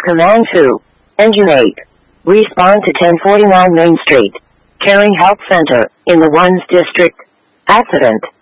Command 2. Engine 8. Respond to 1049 Main Street. Caring Health Center, in the 1's district. Accident.